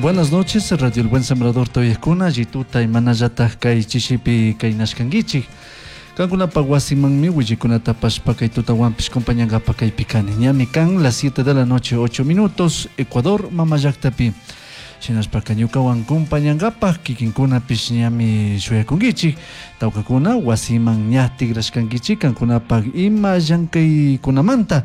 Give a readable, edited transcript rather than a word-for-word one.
Buenas noches, Radio El Buen Sembrador Toyekuna, Yituta y Manayata Kai Chishipi Kai Nashkangichi. Kankuna Paguasimanmi, Wijikunata Pashpa Kai Tutawampis, compañanga Pakai Picani. Ñami Kan, las 7 de la noche, 8 minutos, Ecuador, Mamayaktapi. Chinas Pacanyukawan compañangapa, Kikinkuna Pishñami Shuyakungichi, Taukakuna, Wasiman Ñati Grashkangichi, Kankuna Pag Ima Yankai Kunamanta.